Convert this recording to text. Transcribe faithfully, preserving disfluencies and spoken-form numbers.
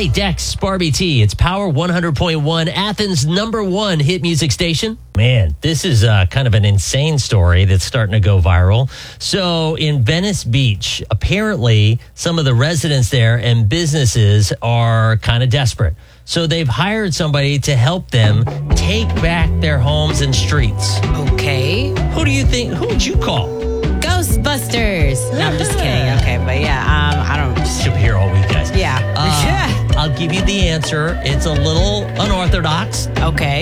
Hey, Dex, Barbie T. It's Power one hundred point one, Athens' number one hit music station. Man, this is uh, kind of an insane story that's starting to go viral. So in Venice Beach, apparently some of the residents there and businesses are kind of desperate. So they've hired somebody to help them take back their homes and streets. Okay. Who do you think, who would you call? Ghostbusters. No, I'm just kidding. Okay, but yeah, um, I don't. Should be here all week, guys. Yeah. Uh, I'll give you the answer. It's a little unorthodox. Okay.